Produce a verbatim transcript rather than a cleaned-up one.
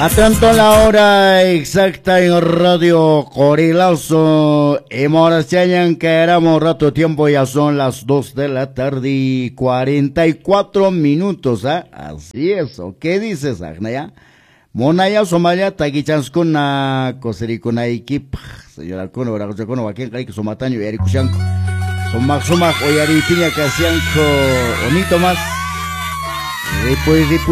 Atento la hora exacta en Radio Corilazo. Hemos que éramos rato tiempo, ya son las dos de la tarde y cuarenta y cuatro minutos, ¿eh? Así es, ¿qué dices, Agnaya? Monaya Somalia, Tagichanscuna, Cosericuna equip, señora Kuno, Ragochacono, Joaquín Caico, Somataño y Ericushanco. Somac Somac, Oyari Piña Casianco, Onito más. Después, después.